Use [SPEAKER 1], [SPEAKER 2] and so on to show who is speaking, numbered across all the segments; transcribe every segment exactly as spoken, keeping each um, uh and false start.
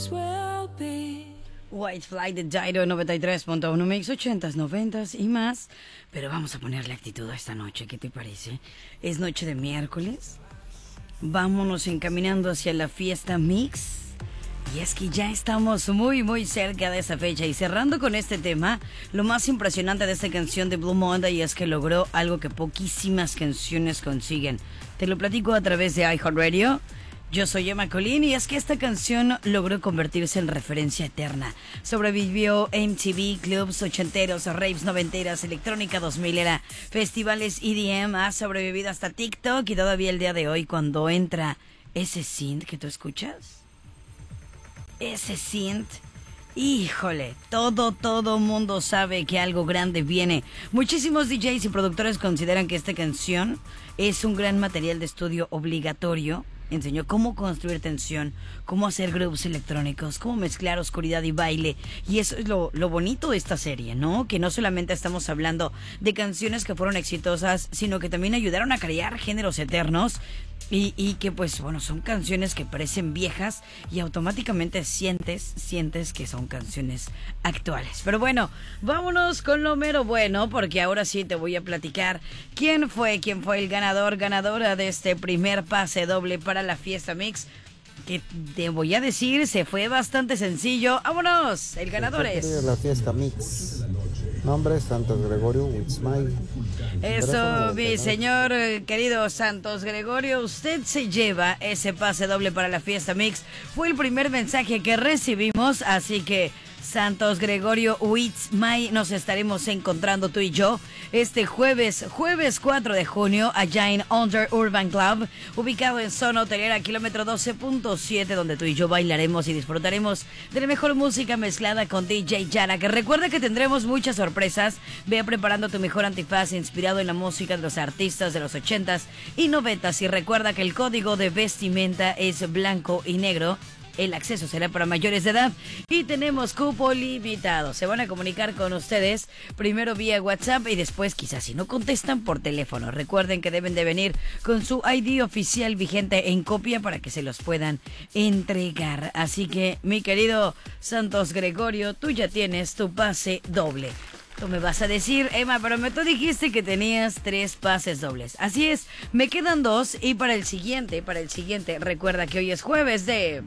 [SPEAKER 1] White Flight de Jairo noventa y tres punto uno Mix ochentas, noventas y más. Pero vamos a ponerle actitud a esta noche, ¿qué te parece? Es noche de miércoles. Vámonos encaminando hacia la fiesta Mix. Y es que ya estamos muy muy cerca de esa fecha. Y cerrando con este tema, lo más impresionante de esta canción de Blue Monday es que logró algo que poquísimas canciones consiguen. Te lo platico a través de iHeartRadio. Yo soy Emma Colín y es que esta canción logró convertirse en referencia eterna. Sobrevivió M T V, clubs ochenteros, raves noventeras, electrónica dos mil era, festivales E D M, ha sobrevivido hasta TikTok y todavía el día de hoy cuando entra ese synth que tú escuchas, ese synth, híjole, todo, todo mundo sabe que algo grande viene. Muchísimos D Js y productores consideran que esta canción es un gran material de estudio obligatorio. Enseñó cómo construir tensión, cómo hacer grooves electrónicos, cómo mezclar oscuridad y baile. Y eso es lo, lo bonito de esta serie, ¿no? Que no solamente estamos hablando de canciones que fueron exitosas, sino que también ayudaron a crear géneros eternos. Y, y que pues bueno, son canciones que parecen viejas y automáticamente sientes, sientes que son canciones actuales. Pero bueno, vámonos con lo mero bueno, porque ahora sí te voy a platicar quién fue, quién fue el ganador, ganadora de este primer pase doble para la fiesta Mix. Que te voy a decir, se fue bastante sencillo. ¡Vámonos! El ganador es...
[SPEAKER 2] la fiesta Mix. Nombre, Santos Gregorio Witzmay.
[SPEAKER 1] Eso, mi señor querido Santos Gregorio, usted se lleva ese pase doble para la fiesta Mix. Fue el primer mensaje que recibimos, así que Santos Gregorio Witzmay, nos estaremos encontrando tú y yo este jueves, jueves cuatro de junio, allá en Under Urban Club, ubicado en zona hotelera, kilómetro doce punto siete, donde tú y yo bailaremos y disfrutaremos de la mejor música mezclada con D J Yara. Que recuerda que tendremos muchas sorpresas. Ve preparando tu mejor antifaz inspirado en la música de los artistas de los ochentas y noventas. Y recuerda que el código de vestimenta es blanco y negro. El acceso será para mayores de edad y tenemos cupo limitado. Se van a comunicar con ustedes primero vía WhatsApp y después quizás si no contestan por teléfono. Recuerden que deben de venir con su I D oficial vigente en copia para que se los puedan entregar. Así que mi querido Santos Gregorio, tú ya tienes tu pase doble. Tú me vas a decir, Emma, pero me tú dijiste que tenías tres pases dobles. Así es, me quedan dos y para el siguiente, para el siguiente, recuerda que hoy es jueves de...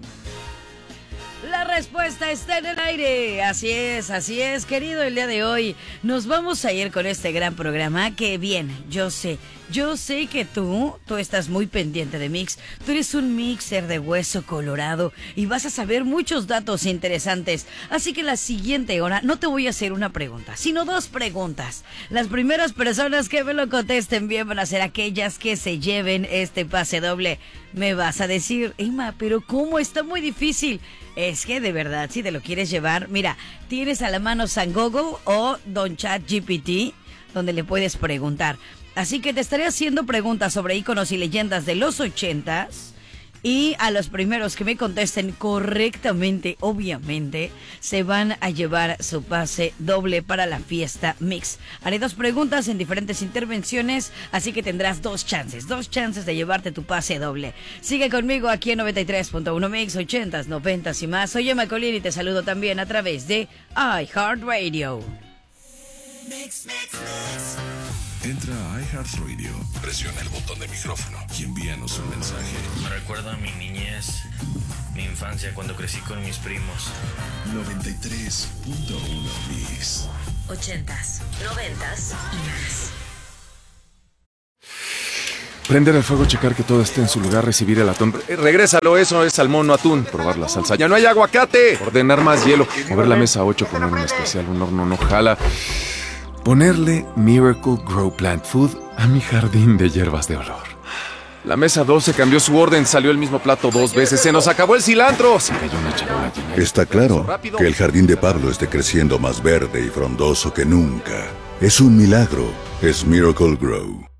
[SPEAKER 1] La respuesta está en el aire. Así es, así es, querido. El día de hoy nos vamos a ir con este gran programa que bien, yo sé, yo sé que tú, tú estás muy pendiente de Mix. Tú eres un mixer de hueso colorado y vas a saber muchos datos interesantes. Así que la siguiente hora no te voy a hacer una pregunta, sino dos preguntas. Las primeras personas que me lo contesten bien van a ser aquellas que se lleven este pase doble. Me vas a decir, Emma, pero ¿cómo? Está muy difícil. Es que de verdad, si te lo quieres llevar, mira, tienes a la mano San Google o Don Chat G P T, donde le puedes preguntar. Así que te estaré haciendo preguntas sobre íconos y leyendas de los ochentas. Y a los primeros que me contesten correctamente, obviamente, se van a llevar su pase doble para la fiesta Mix. Haré dos preguntas en diferentes intervenciones, así que tendrás dos chances, dos chances de llevarte tu pase doble. Sigue conmigo aquí en noventa y tres punto uno Mix, ochentas, noventas y más. Soy Emma Colín y te saludo también a través de iHeartRadio.
[SPEAKER 3] Mix, mix, mix. Entra a iHeartRadio, presiona el botón de micrófono y envíanos un mensaje.
[SPEAKER 4] Me recuerda a mi niñez, mi infancia cuando crecí con mis primos.
[SPEAKER 3] noventa y tres punto uno Mix.
[SPEAKER 5] Ochentas, noventas y más.
[SPEAKER 6] Prender el fuego, checar que todo esté en su lugar, recibir el atún. Eh, regrésalo, eso es salmón, no atún. Probar la salsa. ¡Ya no hay aguacate! Ordenar más hielo. Mover la mesa ocho, poner un especial, un horno no jala. Ponerle Miracle Grow Plant Food a mi jardín de hierbas de olor. La mesa doce cambió su orden, salió el mismo plato dos veces. ¡Se nos acabó el cilantro! Se cayó una charola llena.
[SPEAKER 7] Está claro que el jardín de Pablo esté creciendo más verde y frondoso que nunca. Es un milagro. Es Miracle Grow.